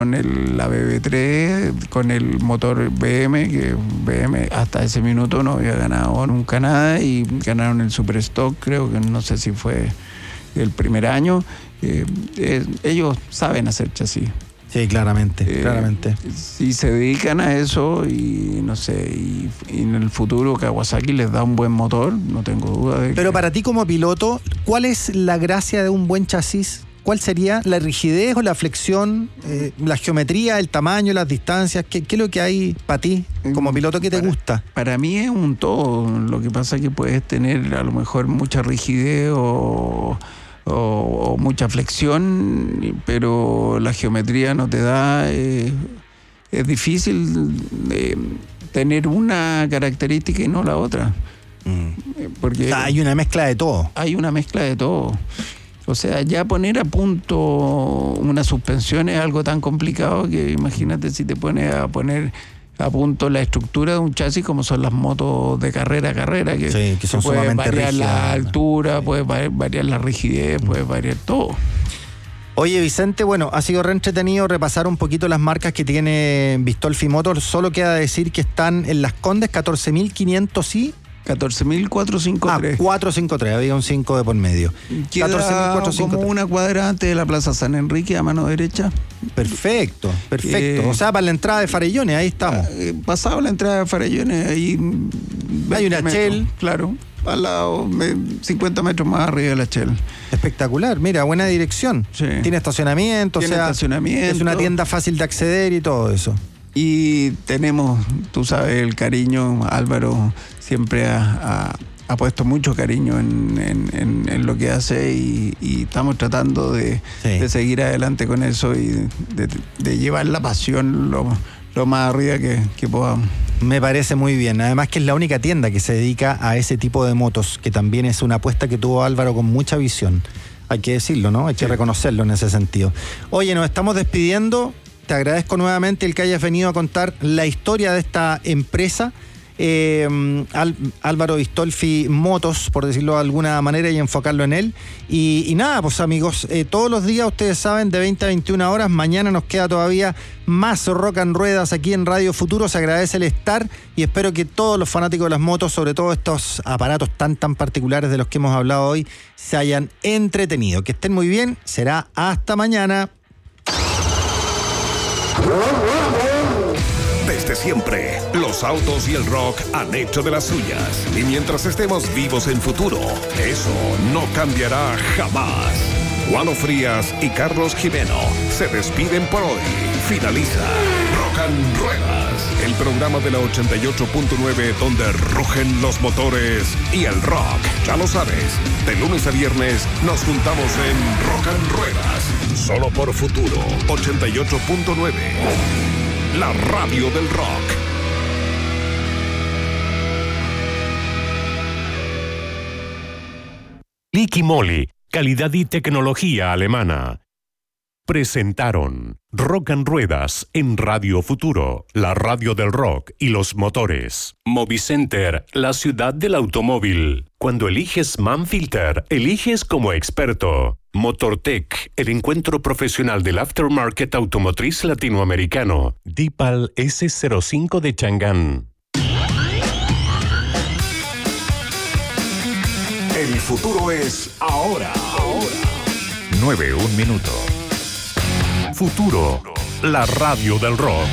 la BB3 con el motor BM, que BM hasta ese minuto no había ganado nunca nada, y ganaron el Superstock, creo que no sé si fue el primer año. Ellos saben hacer chasis. Sí, claramente. Si se dedican a eso y no sé, y en el futuro Kawasaki les da un buen motor, no tengo duda de Pero para ti como piloto, ¿cuál es la gracia de un buen chasis? ¿Cuál sería la rigidez o la flexión, la geometría, el tamaño, las distancias? ¿Qué es lo que hay para ti como piloto que te gusta? Para mí es un todo. Lo que pasa es que puedes tener a lo mejor mucha rigidez o mucha flexión, pero la geometría no te da. Es difícil tener una característica y no la otra. Porque o sea, hay una mezcla de todo. Hay una mezcla de todo. O sea, ya poner a punto una suspensión es algo tan complicado que imagínate si te pones a poner a punto la estructura de un chasis como son las motos de carrera, que son puede sumamente variar rígidas, la altura, puede variar la rigidez, puede variar todo. Oye, Vicente, bueno, ha sido re entretenido repasar un poquito las marcas que tiene Bistolfi Motors. Solo queda decir que están en Las Condes 14.500 y... 14.453. 453, había un 5 de por medio. Queda como una cuadra antes de la Plaza San Enrique, a mano derecha. Perfecto. O sea, para la entrada de Farellones, ahí estamos. Pasado la entrada de Farellones, ahí hay una Shell. Claro, al lado, 50 metros más arriba de la Shell. Espectacular, mira, buena dirección. Sí. Tiene estacionamiento, es una tienda fácil de acceder y todo eso. Y tenemos, tú sabes, el cariño. Álvaro siempre ha puesto mucho cariño en lo que hace y estamos tratando de seguir adelante con eso y de llevar la pasión lo más arriba que podamos. Me parece muy bien. Además que es la única tienda que se dedica a ese tipo de motos, que también es una apuesta que tuvo Álvaro con mucha visión. Hay que decirlo, ¿no? Hay que reconocerlo en ese sentido. Oye, nos estamos despidiendo. Te agradezco nuevamente el que hayas venido a contar la historia de esta empresa, Álvaro Bistolfi Motos, por decirlo de alguna manera, y enfocarlo en él. Y nada, pues amigos, todos los días, ustedes saben, de 20 a 21 horas, mañana nos queda todavía más Rock and Ruedas aquí en Radio Futuro. Se agradece el estar y espero que todos los fanáticos de las motos, sobre todo estos aparatos tan particulares de los que hemos hablado hoy, se hayan entretenido. Que estén muy bien, será hasta mañana. Desde siempre, los autos y el rock han hecho de las suyas. Y mientras estemos vivos en futuro, eso no cambiará jamás. Juano Frías y Carlos Jimeno se despiden por hoy. Finaliza Rock and Ruedas, el programa de la 88.9 donde rugen los motores y el rock. Ya lo sabes, de lunes a viernes nos juntamos en Rock and Ruedas, solo por Futuro 88.9. La radio del rock. Liqui Moly, calidad y tecnología alemana. Presentaron Rock and Ruedas en Radio Futuro, la radio del rock y los motores. Movicenter, la ciudad del automóvil. Cuando eliges Manfilter, eliges como experto. Motortech, el encuentro profesional del aftermarket automotriz latinoamericano. Dipal S05 de Chang'an. El futuro es ahora. 9:01 minuto. Futuro, la radio del rock.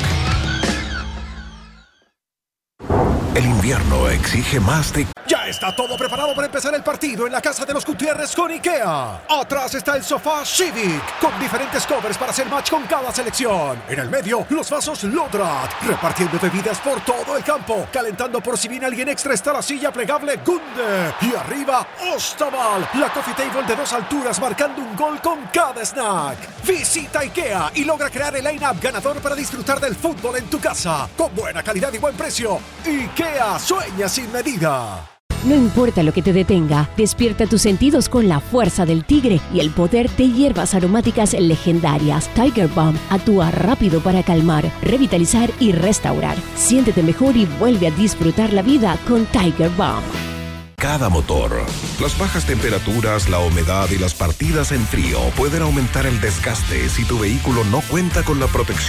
El invierno exige más de... Ya está todo preparado para empezar el partido en la casa de los Gutiérrez con IKEA. Atrás está el sofá Civic, con diferentes covers para hacer match con cada selección. En el medio, los vasos Lodrat, repartiendo bebidas por todo el campo. Calentando por si viene alguien extra está la silla plegable Gunde. Y arriba, Ostaval, la coffee table de 2 alturas marcando un gol con cada snack. Visita IKEA y logra crear el line-up ganador para disfrutar del fútbol en tu casa. Con buena calidad y buen precio. IKEA sueña sin medida. No importa lo que te detenga, despierta tus sentidos con la fuerza del tigre y el poder de hierbas aromáticas legendarias. Tiger Balm actúa rápido para calmar, revitalizar y restaurar. Siéntete mejor y vuelve a disfrutar la vida con Tiger Balm. cada motor. Las bajas temperaturas, la humedad y las partidas en frío pueden aumentar el desgaste si tu vehículo no cuenta con la protección